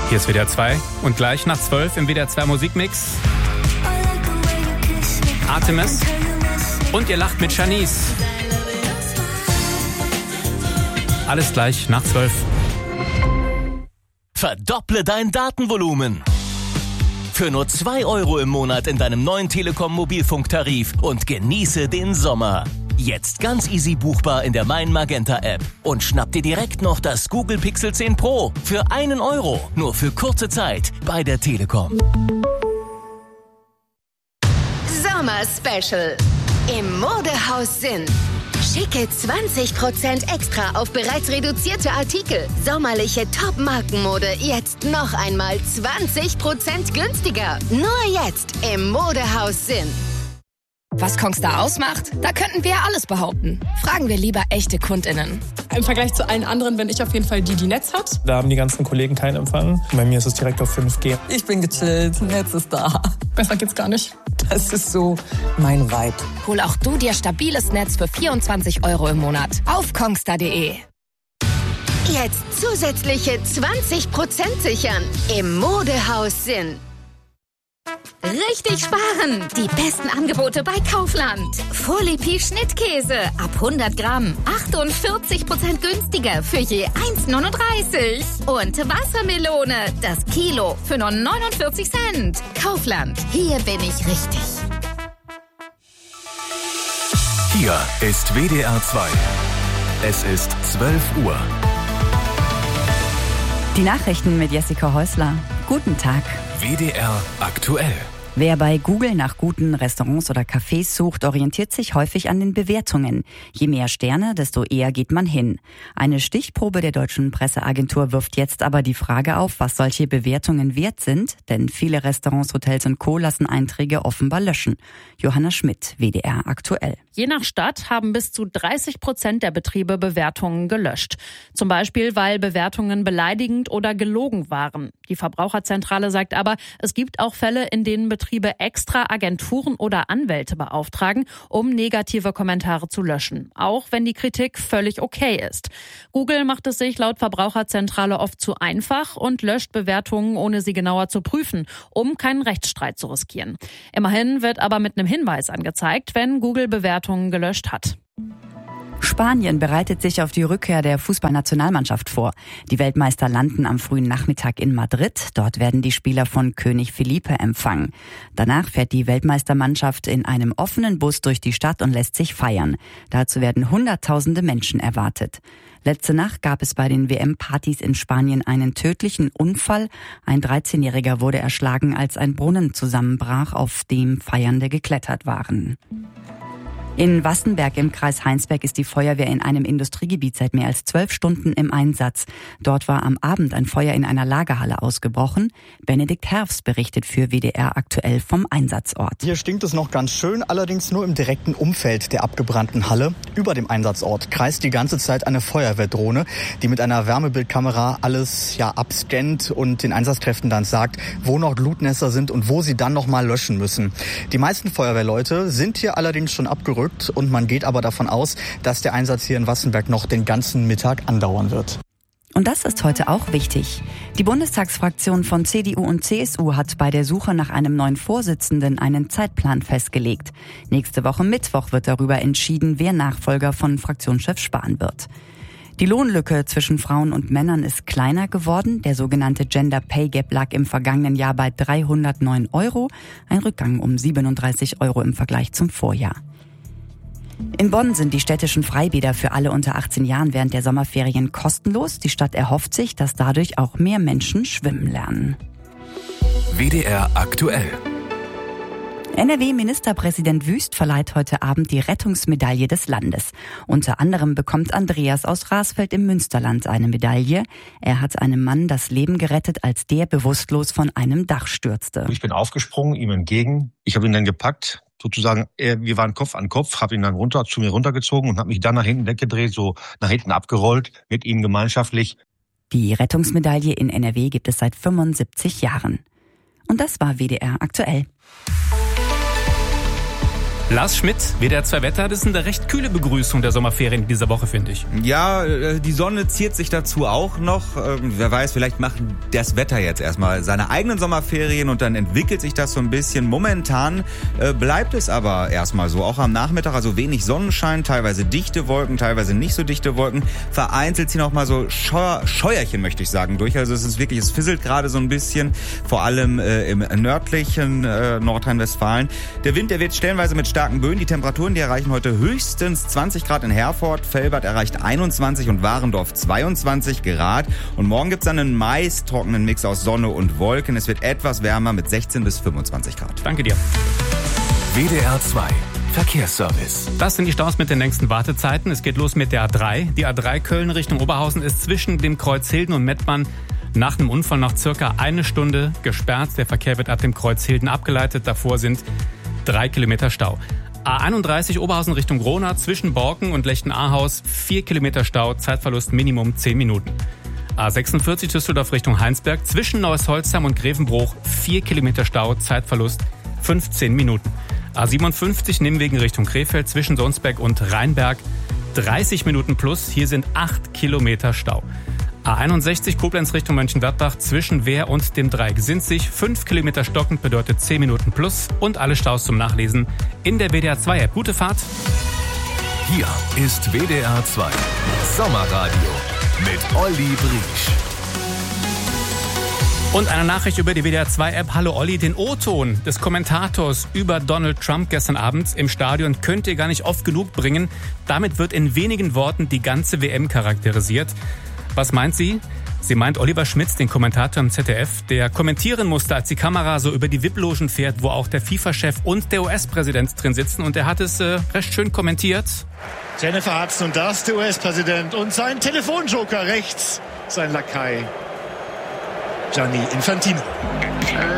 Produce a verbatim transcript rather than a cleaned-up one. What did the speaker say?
Hier ist W D R zwei und gleich nach zwölf im W D R zwei Musikmix Artemis und ihr lacht mit Shanice. Alles gleich nach zwölf. Verdopple dein Datenvolumen. Für nur zwei Euro im Monat in deinem neuen Telekom Mobilfunktarif und genieße den Sommer. Jetzt ganz easy buchbar in der Mein Magenta App. Und schnapp dir direkt noch das Google Pixel zehn Pro für einen Euro. Nur für kurze Zeit bei der Telekom. Sommer Special im Modehaus Sinn. Schicke zwanzig Prozent extra auf bereits reduzierte Artikel. Sommerliche Top-Markenmode jetzt noch einmal zwanzig Prozent günstiger. Nur jetzt im Modehaus Sinn. Was Kongstar ausmacht? Da könnten wir ja alles behaupten. Fragen wir lieber echte KundInnen. Im Vergleich zu allen anderen bin ich auf jeden Fall die, die Netz hat. Da haben die ganzen Kollegen keinen Empfang. Bei mir ist es direkt auf fünf G. Ich bin gechillt, Netz ist da. Besser geht's gar nicht. Das ist so mein Vibe. Hol auch du dir stabiles Netz für vierundzwanzig Euro im Monat auf kongstar punkt de. Jetzt zusätzliche zwanzig Prozent sichern im Modehaus Sinn. Richtig sparen! Die besten Angebote bei Kaufland. Folipi Schnittkäse ab hundert Gramm. achtundvierzig Prozent günstiger für je eins neununddreißig. Und Wassermelone, das Kilo für nur neunundvierzig Cent. Kaufland, hier bin ich richtig. Hier ist W D R zwei. Es ist zwölf Uhr. Die Nachrichten mit Jessica Häusler. Guten Tag. W D R aktuell. Wer bei Google nach guten Restaurants oder Cafés sucht, orientiert sich häufig an den Bewertungen. Je mehr Sterne, desto eher geht man hin. Eine Stichprobe der deutschen Presseagentur wirft jetzt aber die Frage auf, was solche Bewertungen wert sind, denn viele Restaurants, Hotels und Co. lassen Einträge offenbar löschen. Johanna Schmidt, W D R aktuell. Je nach Stadt haben bis zu dreißig Prozent der Betriebe Bewertungen gelöscht. Zum Beispiel, weil Bewertungen beleidigend oder gelogen waren. Die Verbraucherzentrale sagt aber, es gibt auch Fälle, in denen Betriebe extra Agenturen oder Anwälte beauftragen, um negative Kommentare zu löschen, auch wenn die Kritik völlig okay ist. Google macht es sich laut Verbraucherzentrale oft zu einfach und löscht Bewertungen, ohne sie genauer zu prüfen, um keinen Rechtsstreit zu riskieren. Immerhin wird aber mit einem Hinweis angezeigt, wenn Google Bewertungen gelöscht hat. Spanien bereitet sich auf die Rückkehr der Fußballnationalmannschaft vor. Die Weltmeister landen am frühen Nachmittag in Madrid. Dort werden die Spieler von König Felipe empfangen. Danach fährt die Weltmeistermannschaft in einem offenen Bus durch die Stadt und lässt sich feiern. Dazu werden Hunderttausende Menschen erwartet. Letzte Nacht gab es bei den W M-Partys in Spanien einen tödlichen Unfall. Ein dreizehnjähriger wurde erschlagen, als ein Brunnen zusammenbrach, auf dem Feiernde geklettert waren. In Wassenberg im Kreis Heinsberg ist die Feuerwehr in einem Industriegebiet seit mehr als zwölf Stunden im Einsatz. Dort war am Abend ein Feuer in einer Lagerhalle ausgebrochen. Benedikt Herfs berichtet für W D R aktuell vom Einsatzort. Hier stinkt es noch ganz schön, allerdings nur im direkten Umfeld der abgebrannten Halle. Über dem Einsatzort kreist die ganze Zeit eine Feuerwehrdrohne, die mit einer Wärmebildkamera alles ja abscannt und den Einsatzkräften dann sagt, wo noch Glutnester sind und wo sie dann noch mal löschen müssen. Die meisten Feuerwehrleute sind hier allerdings schon abgerückt. Und man geht aber davon aus, dass der Einsatz hier in Wassenberg noch den ganzen Mittag andauern wird. Und das ist heute auch wichtig. Die Bundestagsfraktion von C D U und C S U hat bei der Suche nach einem neuen Vorsitzenden einen Zeitplan festgelegt. Nächste Woche Mittwoch wird darüber entschieden, wer Nachfolger von Fraktionschef Spahn wird. Die Lohnlücke zwischen Frauen und Männern ist kleiner geworden. Der sogenannte Gender Pay Gap lag im vergangenen Jahr bei dreihundertneun Euro, ein Rückgang um siebenunddreißig Euro im Vergleich zum Vorjahr. In Bonn sind die städtischen Freibäder für alle unter achtzehn Jahren während der Sommerferien kostenlos. Die Stadt erhofft sich, dass dadurch auch mehr Menschen schwimmen lernen. W D R aktuell. N R W-Ministerpräsident Wüst verleiht heute Abend die Rettungsmedaille des Landes. Unter anderem bekommt Andreas aus Rasfeld im Münsterland eine Medaille. Er hat einem Mann das Leben gerettet, als der bewusstlos von einem Dach stürzte. Ich bin aufgesprungen, ihm entgegen. Ich habe ihn dann gepackt. Sozusagen, wir waren Kopf an Kopf, habe ihn dann runter zu mir runtergezogen und habe mich dann nach hinten weggedreht, so nach hinten abgerollt, mit ihm gemeinschaftlich. Die Rettungsmedaille in N R W gibt es seit fünfundsiebzig Jahren. Und das war W D R aktuell. Lars Schmidt, W D R zwei Wetter, das ist eine recht kühle Begrüßung der Sommerferien dieser Woche, finde ich. Ja, die Sonne ziert sich dazu auch noch. Wer weiß, vielleicht macht das Wetter jetzt erstmal seine eigenen Sommerferien und dann entwickelt sich das so ein bisschen. Momentan bleibt es aber erstmal so, auch am Nachmittag, also wenig Sonnenschein, teilweise dichte Wolken, teilweise nicht so dichte Wolken. Vereinzelt ziehen auch mal so Scheuer, Scheuerchen, möchte ich sagen, durch. Also es ist wirklich, es fisselt gerade so ein bisschen, vor allem äh, im nördlichen äh, Nordrhein-Westfalen. Der Wind, der wird stellenweise mit starken Böen. Die Temperaturen, die erreichen heute höchstens zwanzig Grad in Herford. Velbert erreicht einundzwanzig und Warendorf zweiundzwanzig Grad. Und morgen gibt's dann einen meist trockenen Mix aus Sonne und Wolken. Es wird etwas wärmer mit sechzehn bis fünfundzwanzig Grad. Danke dir. W D R zwei Verkehrsservice. Das sind die Staus mit den längsten Wartezeiten. Es geht los mit der A drei. Die A drei Köln Richtung Oberhausen ist zwischen dem Kreuz Hilden und Mettmann nach einem Unfall noch circa eine Stunde gesperrt. Der Verkehr wird ab dem Kreuz Hilden abgeleitet. Davor sind drei Kilometer Stau. A einunddreißig Oberhausen Richtung Gronau zwischen Borken und Lechten-Ahaus vier Kilometer Stau, Zeitverlust Minimum zehn Minuten. A sechsundvierzig Düsseldorf Richtung Heinsberg zwischen Neues-Holzheim und Grevenbruch vier Kilometer Stau, Zeitverlust fünfzehn Minuten. A siebenundfünfzig Nimwegen Richtung Krefeld zwischen Sonsberg und Rheinberg dreißig Minuten plus, hier sind acht Kilometer Stau. A einundsechzig Koblenz Richtung Mönchengladbach zwischen Wehr und dem Dreieck Sinzig fünf Kilometer stockend bedeutet zehn Minuten plus und alle Staus zum Nachlesen in der W D R zwei App. Gute Fahrt! Hier ist W D R zwei Sommerradio mit Olli Briesch. Und eine Nachricht über die W D R zwei App. Hallo Olli, den O-Ton des Kommentators über Donald Trump gestern Abend im Stadion könnt ihr gar nicht oft genug bringen. Damit wird in wenigen Worten die ganze W M charakterisiert. Was meint sie? Sie meint Oliver Schmitz, den Kommentator im Z D F, der kommentieren musste, als die Kamera so über die V I P-Logen fährt, wo auch der FIFA-Chef und der U S-Präsident drin sitzen. Und er hat es äh, recht schön kommentiert. Jennifer Hudson und das, der U S-Präsident und sein Telefonjoker rechts, sein Lakai Gianni Infantino.